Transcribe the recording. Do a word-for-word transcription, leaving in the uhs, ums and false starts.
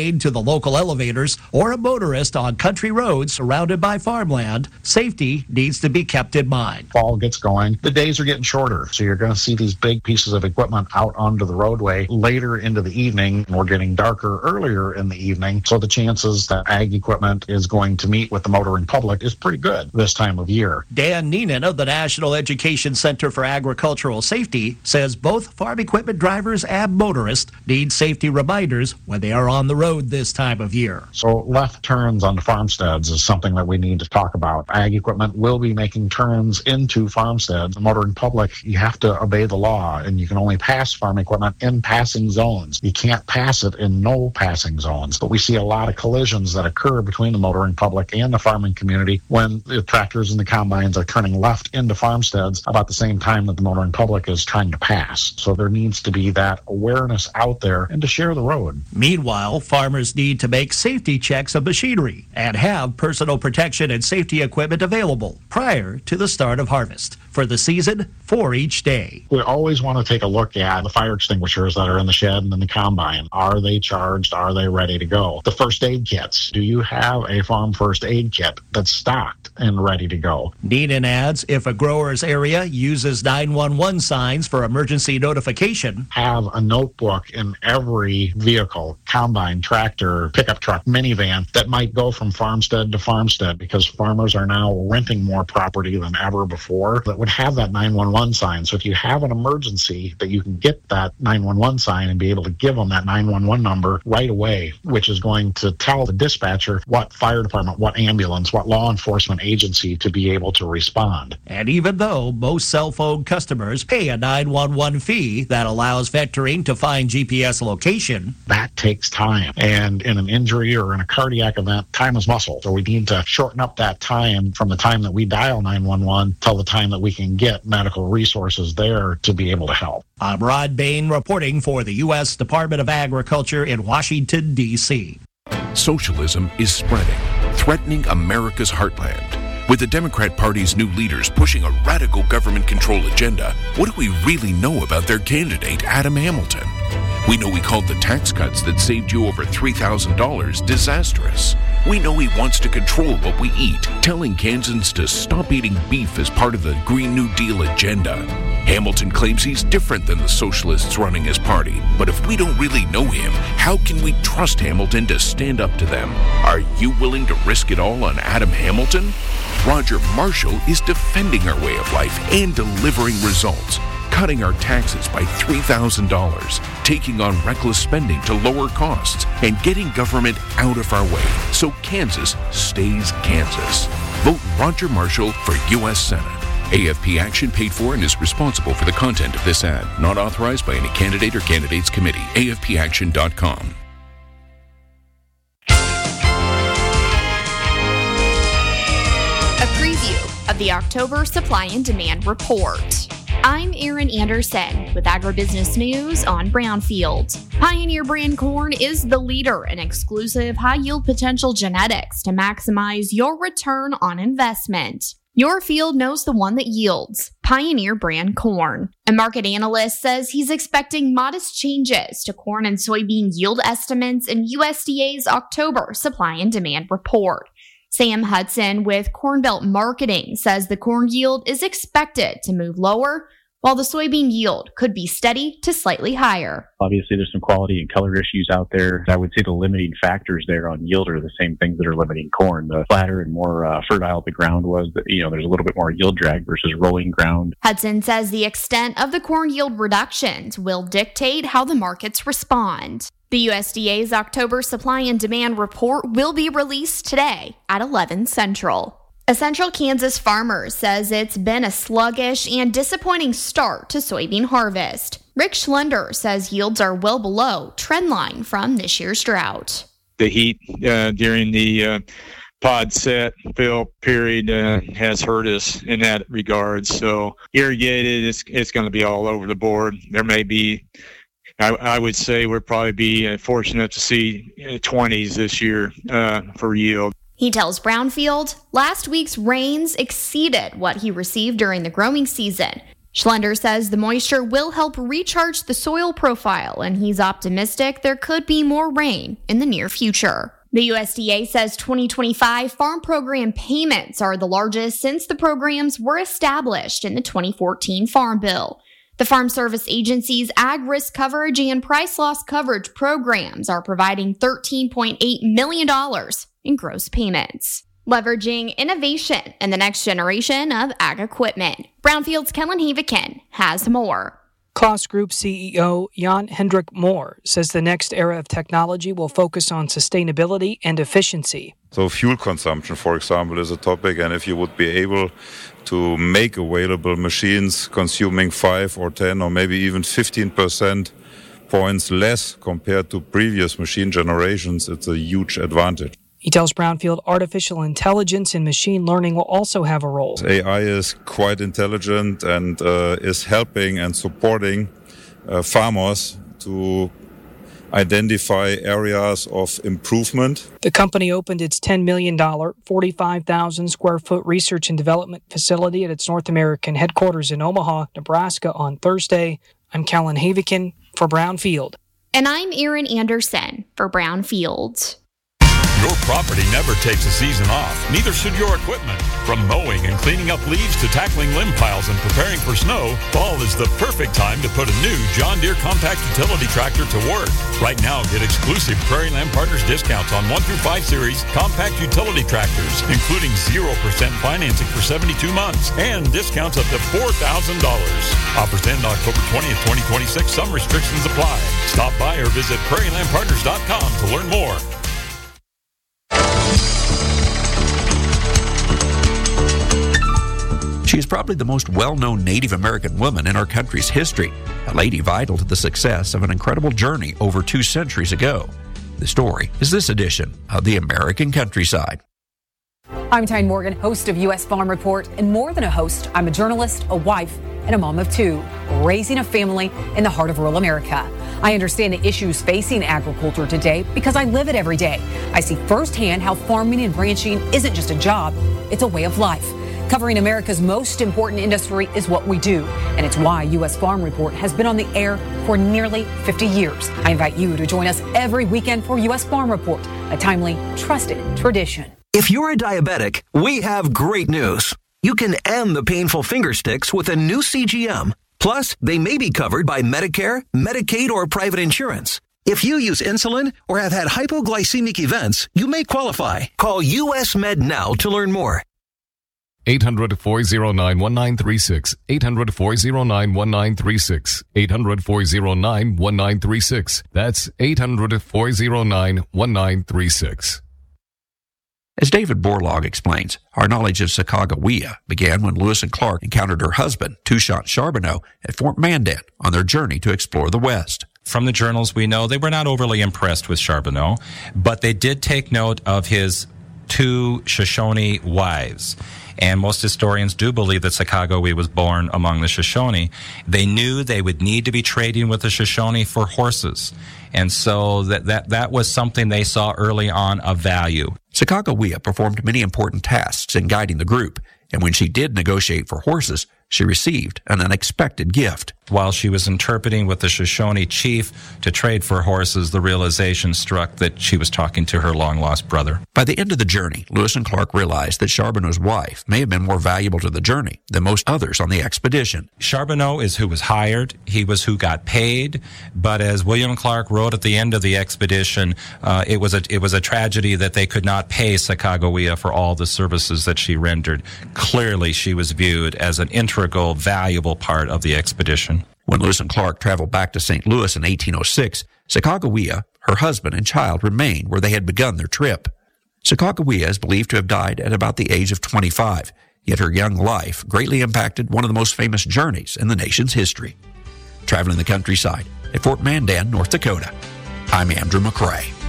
conveyed to the local elevators or a motorist on country roads surrounded by farmland, safety needs to be kept in mind. Fall gets going, the days are getting shorter, so you're going to see these big pieces of equipment out onto the roadway later into the evening. We're getting darker earlier in the evening, so the chances that ag equipment is going to meet with the motoring public is pretty good this time of year. Dan Neenan of the National Education Center for Agricultural Safety says both farm equipment drivers and motorists need safety reminders when they are on the road this time of year. So left turns onto farmsteads is something that we need to talk about. Ag equipment will be making turns into farmsteads. The motoring public, you have to obey the law, and you can only pass farm equipment in passing zones. You can't pass it in no passing zones. But we see a lot of collisions that occur between the motoring public and the farming community when the tractors and the combines are turning left into farmsteads about the same time that the motoring public is trying to pass. So there needs to be that awareness out there and to share the road. Meanwhile, farmers need to make safety checks of machinery and have personal protection and safety equipment available prior to the start of harvest for the season for each day. We always want to take a look at the fire extinguishers that are in the shed and in the combine. Are they charged? Are they ready to go? The first aid kits. Do you have a farm first aid kit that's stocked and ready to go? Neenan adds, if a grower's area uses nine one one signs for emergency notification, have a notebook in every vehicle, combine, tractor, pickup truck, minivan that might go from farmstead to farmstead, because farmers are now renting more property than ever before that would have that nine one one sign. So if you have an emergency, that you can get that nine one one sign and be able to give them that nine one one number right away, which is going to tell the dispatcher what fire department, what ambulance, what law enforcement agency to be able to respond. And even though most cell phone customers pay a nine one one fee that allows vectoring to find G P S location, that takes time. And in an injury or in a cardiac event, time is muscle. So we need to shorten up that time from the time that we dial nine one one till the time that we can get medical resources there to be able to help. I'm Rod Bain reporting for the U S Department of Agriculture in Washington, D C Socialism is spreading, threatening America's heartland. With the Democrat Party's new leaders pushing a radical government control agenda, what do we really know about their candidate, Adam Hamilton? We know he called the tax cuts that saved you over three thousand dollars disastrous. We know he wants to control what we eat, telling Kansans to stop eating beef as part of the Green New Deal agenda. Hamilton claims he's different than the socialists running his party. But if we don't really know him, how can we trust Hamilton to stand up to them? Are you willing to risk it all on Adam Hamilton? Roger Marshall is defending our way of life and delivering results, cutting our taxes by three thousand dollars, taking on reckless spending to lower costs, and getting government out of our way so Kansas stays Kansas. Vote Roger Marshall for U S Senate. A F P Action paid for and is responsible for the content of this ad. Not authorized by any candidate or candidates committee. A F P action dot com. A preview of the October Supply and Demand Report. I'm Erin Anderson with Agribusiness News on Brownfield. Pioneer brand corn is the leader in exclusive high-yield potential genetics to maximize your return on investment. Your field knows the one that yields. Pioneer brand corn. A market analyst says he's expecting modest changes to corn and soybean yield estimates in U S D A's October Supply and Demand Report. Sam Hudson with Corn Belt Marketing says the corn yield is expected to move lower, while the soybean yield could be steady to slightly higher. Obviously, there's some quality and color issues out there. I would say the limiting factors there on yield are the same things that are limiting corn. The flatter and more uh, fertile the ground was, that, you know, there's a little bit more yield drag versus rolling ground. Hudson says the extent of the corn yield reductions will dictate how the markets respond. The U S D A's October Supply and Demand Report will be released today at eleven Central. A Central Kansas farmer says it's been a sluggish and disappointing start to soybean harvest. Rick Schlender says yields are well below trendline from this year's drought. The heat uh, during the uh, pod set fill period uh, has hurt us in that regard. So irrigated, it's, it's going to be all over the board. There may be I, I would say we'll probably be uh, fortunate to see uh, twenties this year uh, for yield. He tells Brownfield last week's rains exceeded what he received during the growing season, Schlender says the moisture will help recharge the soil profile, and he's optimistic there could be more rain in the near future. The U S D A says twenty twenty-five farm program payments are the largest since the programs were established in the twenty fourteen Farm Bill. The Farm Service Agency's Ag Risk Coverage and Price Loss Coverage programs are providing thirteen point eight million dollars in gross payments, leveraging innovation and the next generation of ag equipment. Brownfield's Kellen Havikin has more. Koss Group C E O Jan Hendrik Moore says the next era of technology will focus on sustainability and efficiency. So fuel consumption, for example, is a topic, and if you would be able to make available machines consuming five or ten or maybe even fifteen percent points less compared to previous machine generations, it's a huge advantage. He tells Brownfield artificial intelligence and machine learning will also have a role. A I is quite intelligent and uh, is helping and supporting uh, farmers to identify areas of improvement. The company opened its ten million dollars, forty-five thousand square foot research and development facility at its North American headquarters in Omaha, Nebraska on Thursday. I'm Kellen Havikin for Brownfield. And I'm Erin Anderson for Brownfield. Your property never takes a season off. Neither should your equipment. From mowing and cleaning up leaves to tackling limb piles and preparing for snow, fall is the perfect time to put a new John Deere compact utility tractor to work. Right now, get exclusive Prairie Land Partners discounts on one through five series compact utility tractors, including zero percent financing for seventy-two months and discounts up to four thousand dollars. Offers end October twentieth, twenty twenty-six. Some restrictions apply. Stop by or visit prairie land partners dot com to learn more. She is probably the most well-known Native American woman in our country's history, a lady vital to the success of an incredible journey over two centuries ago. The story is this edition of The American Countryside. I'm Tyne Morgan, host of U S Farm Report, and more than a host, I'm a journalist, a wife, and a mom of two, raising a family in the heart of rural America. I understand the issues facing agriculture today because I live it every day. I see firsthand how farming and ranching isn't just a job, it's a way of life. Covering America's most important industry is what we do, and it's why U S Farm Report has been on the air for nearly fifty years. I invite you to join us every weekend for U S Farm Report, a timely, trusted tradition. If you're a diabetic, we have great news. You can end the painful finger sticks with a new C G M. Plus, they may be covered by Medicare, Medicaid, or private insurance. If you use insulin or have had hypoglycemic events, you may qualify. Call U S Med now to learn more. eight hundred, four oh nine, one nine three six. eight hundred, four oh nine, one nine three six. eight hundred, four oh nine, one nine three six. That's eight hundred, four oh nine, one nine three six. As David Borlaug explains, our knowledge of Sacagawea began when Lewis and Clark encountered her husband, Touchant Charbonneau, at Fort Mandan on their journey to explore the West. From the journals we know, they were not overly impressed with Charbonneau, but they did take note of his two Shoshone wives. And most historians do believe that Sacagawea was born among the Shoshone. They knew they would need to be trading with the Shoshone for horses. And so that, that, that was something they saw early on of value. Sacagawea performed many important tasks in guiding the group, and when she did negotiate for horses, she received an unexpected gift. While she was interpreting with the Shoshone chief to trade for horses, the realization struck that she was talking to her long-lost brother. By the end of the journey, Lewis and Clark realized that Charbonneau's wife may have been more valuable to the journey than most others on the expedition. Charbonneau is who was hired. He was who got paid. But as William Clark wrote at the end of the expedition, uh, it was a it was a tragedy that they could not pay Sacagawea for all the services that she rendered. Clearly, she was viewed as an integral, valuable part of the expedition. When Lewis and Clark traveled back to Saint Louis in eighteen oh six, Sacagawea, her husband, and child remained where they had begun their trip. Sacagawea is believed to have died at about the age of twenty-five, yet her young life greatly impacted one of the most famous journeys in the nation's history. Traveling the countryside at Fort Mandan, North Dakota, I'm Andrew McCrae.